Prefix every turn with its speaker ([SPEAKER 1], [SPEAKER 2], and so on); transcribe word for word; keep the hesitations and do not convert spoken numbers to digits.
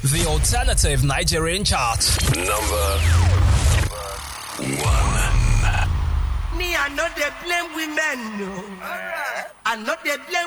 [SPEAKER 1] the alternative Nigerian chart.
[SPEAKER 2] Number one.
[SPEAKER 3] Me, I know they blame women, no. I know they blame